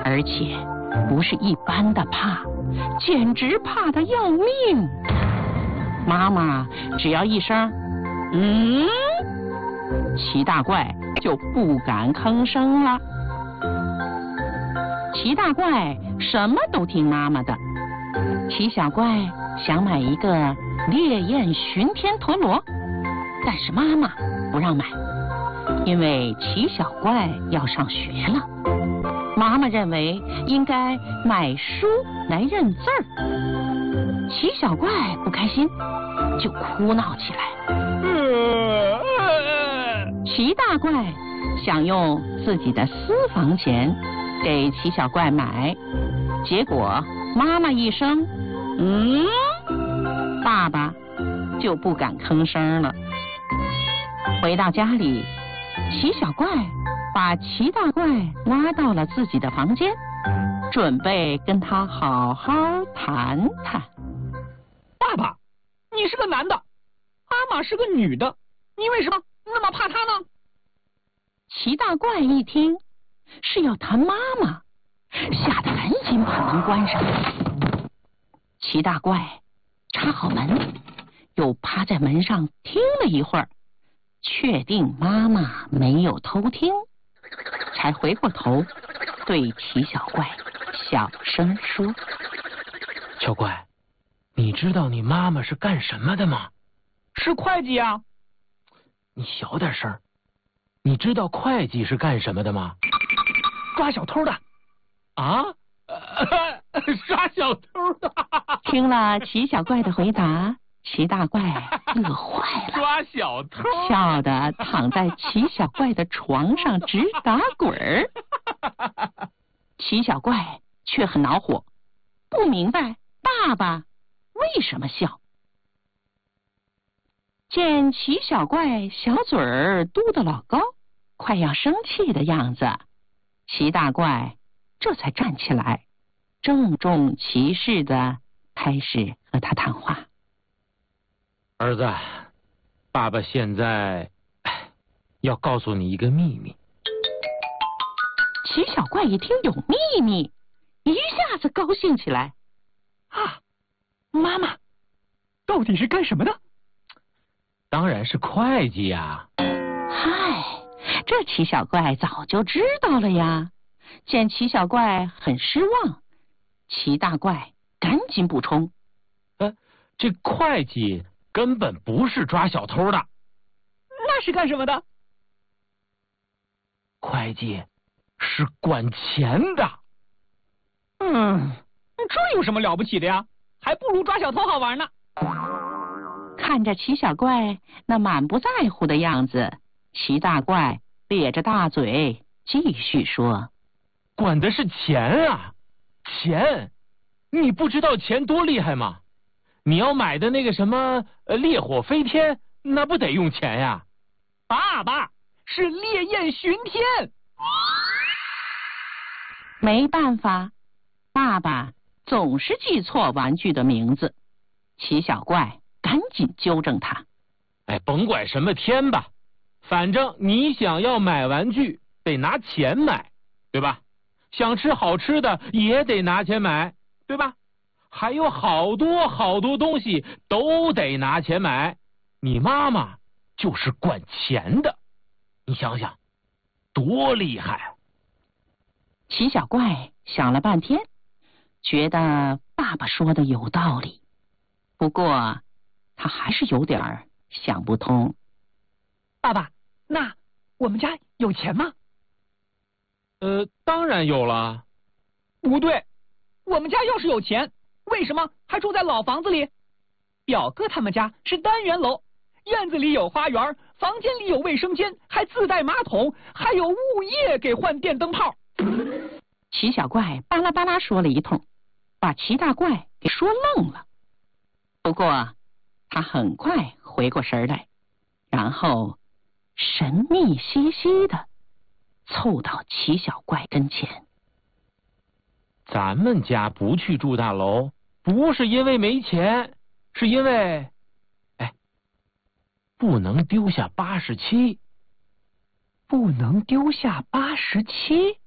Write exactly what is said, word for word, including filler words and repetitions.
而且不是一般的怕，简直怕得要命。妈妈只要一声“嗯”，齐大怪就不敢吭声了。齐大怪什么都听妈妈的。齐小怪想买一个烈焰巡天陀螺，但是妈妈不让买，因为齐小怪要上学了。妈妈认为应该买书来认字儿。齐小怪不开心，就哭闹起来。齐大怪想用自己的私房钱给齐小怪买，结果妈妈一声“嗯”，爸爸就不敢吭声了。回到家里，齐小怪把齐大怪拉到了自己的房间，准备跟他好好谈谈。 爸爸，你是个男的，妈妈是个女的，你为什么那么怕她呢？ 齐大怪一听是要谈妈妈，吓得赶紧把门关上。齐大怪插好门，又趴在门上听了一会儿，确定妈妈没有偷听，才回过头对齐小怪小声说：“ 小怪，你知道你妈妈是干什么的吗？”“ 是会计啊。”“ 你小点声。你知道会计是干什么的吗？”“ 抓小偷的。”“ 啊？抓小偷的？” 听了齐小怪的回答，齐大怪乐坏了， 抓小偷， 笑得躺在齐小怪的床上直打滚儿。齐小怪却很恼火，不明白爸爸为什么笑。见齐小怪小嘴儿嘟得老高，快要生气的样子，齐大怪这才站起来，郑重其事的开始和他谈话。 “儿子，爸爸现在要告诉你一个秘密。” 齐小怪一听有秘密，一下子高兴起来。 “啊，妈妈到底是干什么的？”“ 当然是会计呀。”“ 嗨，这齐小怪早就知道了呀。”见齐小怪很失望，齐大怪赶紧补充：“ 呃，这会计根本不是抓小偷的。”“ 那是干什么的？”“ 会计是管钱的。”“ 嗯，这有什么了不起的呀？还不如抓小偷好玩呢。” 看着齐小怪那满不在乎的样子，齐大怪咧着大嘴继续说：“ 管的是钱啊，钱！你不知道钱多厉害吗？你要买的那个什么呃烈火飞天，那不得用钱呀？”“ 爸爸，是烈焰巡天。” 没办法，爸爸总是记错玩具的名字。齐小怪赶紧纠正他：“ 哎，甭管什么天吧，反正你想要买玩具得拿钱买，对吧？想吃好吃的也得拿钱买，对吧？还有好多好多东西都得拿钱买。你妈妈就是管钱的，你想想，多厉害！” 齐小怪想了半天，觉得爸爸说的有道理，不过他还是有点想不通。 “爸爸，那我们家有钱吗？”“ 呃，当然有了。”“ 不对，我们家要是有钱，为什么还住在老房子里？表哥他们家是单元楼，院子里有花园，房间里有卫生间，还自带马桶，还有物业给换电灯泡。” 齐小怪巴拉巴拉说了一通，把齐大怪给说愣了。不过他很快回过神来，然后神秘兮兮的凑到齐小怪跟前。 “咱们家不去住大楼，不是因为没钱，是因为，哎，不能丢下八十七。”“ 不能丢下八十七？”